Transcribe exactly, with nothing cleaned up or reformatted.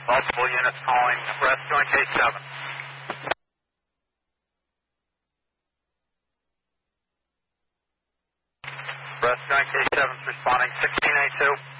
Multiple units calling Breast Joint K seven. Breast Joint K seven responding sixteen A two.